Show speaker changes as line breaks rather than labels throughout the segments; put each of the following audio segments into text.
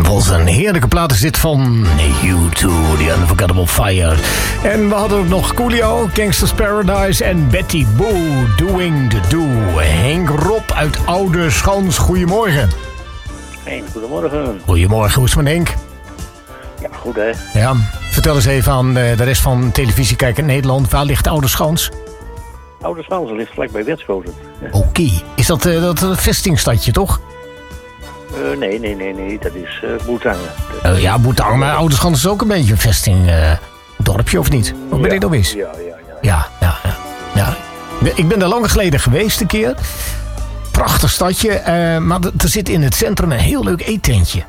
Examples. Een heerlijke plaat is dit van U2, The Unforgettable Fire. En we hadden ook nog Coolio, Gangsta's Paradise en Betty Boo, Doing the Do. Henk Rob uit Oude Schans, goedemorgen.
Hey, goedemorgen.
Goedemorgen, hoe is het met Henk?
Ja, goed hè.
Ja, vertel eens even aan de rest van televisiekijker in Nederland. Waar ligt Oude Schans?
Oude Schans ligt vlakbij Wetschoten. Ja.
Oké. Is dat vestingstadje, toch?
Nee, dat is Boetangen.
Ja, Boetangen, maar Oude Schans is ook een beetje een vesting dorpje, of niet? Of ben ik dat mis? Ja. Ik ben daar lang geleden geweest een keer. Prachtig stadje, maar er zit in het centrum een heel leuk eettentje.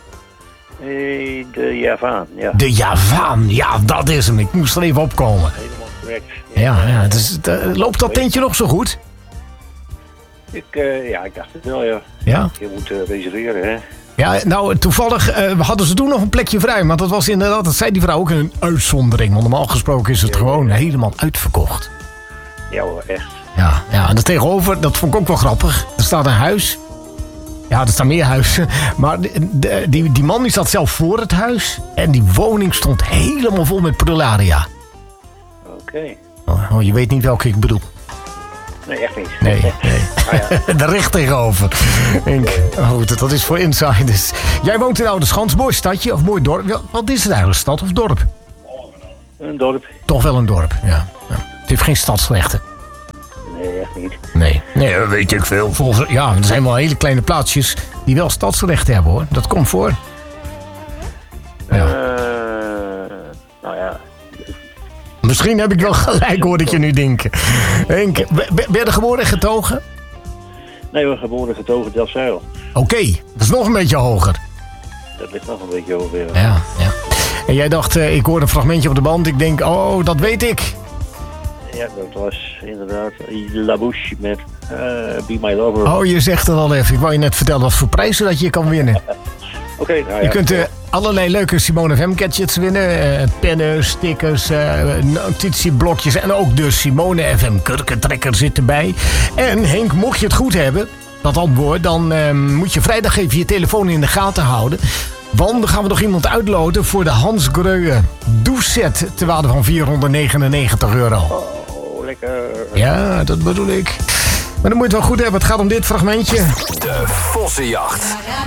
De Javaan, ja.
De Javaan, ja, dat is hem. Ik moest er even opkomen.
Helemaal correct.
Ja, dus, loopt dat tentje nog zo goed?
Ik dacht het wel, ja.
Ja?
Je moet reserveren, hè.
Ja, nou, toevallig hadden ze toen nog een plekje vrij. Maar dat was inderdaad, dat zei die vrouw ook, een uitzondering. Want normaal gesproken is het gewoon helemaal uitverkocht.
Ja hoor, echt.
Ja, en daar tegenover, dat vond ik ook wel grappig. Er staat een huis. Ja, er staan meer huizen. Maar die man die zat zelf voor het huis. En die woning stond helemaal vol met prularia.
Oké.
Oh, je weet niet welke ik bedoel.
Nee, echt niet.
Nee.
Ja.
De recht tegenover. Dat is voor insiders. Jij woont in Oude Schans, mooi stadje of mooi dorp. Wat is het eigenlijk, stad of dorp?
Een dorp.
Toch wel een dorp, ja. Het heeft geen stadsrechten.
Nee, echt niet.
Nee, dat weet ik veel. Ja, er zijn wel hele kleine plaatsjes die wel stadsrechten hebben, hoor. Dat komt voor. Ja.
Nou ja.
Misschien heb ik wel gelijk, hoor ik je nu denken. Henk, ben je er geboren en getogen?
Nee, we zijn geboren getogen Delfzijl.
Oké, dat is nog een beetje hoger.
Dat ligt nog een beetje hoger.
Ja. En jij dacht, ik hoor een fragmentje op de band. Ik denk, oh, dat weet ik.
Ja, dat was inderdaad La Bouche met Be My Lover.
Oh, je zegt het al even. Ik wou je net vertellen wat voor prijzen dat je kan winnen.
Oké, nou ja.
Je kunt allerlei leuke Simone FM gadgets winnen. Pennen, stickers, notitieblokjes en ook de Simone FM kurkentrekker zit erbij. En Henk, mocht je het goed hebben, dat antwoord, dan moet je vrijdag even je telefoon in de gaten houden. Want dan gaan we nog iemand uitloten voor de Hans Greuge doucheset ter waarde van €499.
Oh, lekker.
Ja, dat bedoel ik. Maar dan moet je het wel goed hebben. Het gaat om dit fragmentje.
De Vossenjacht.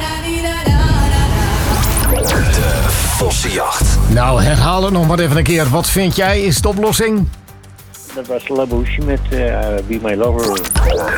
De Vossenjacht.
Nou, herhaal het nog maar even een keer. Wat vind jij is de oplossing?
Dat was La Bouche met Be My Lover.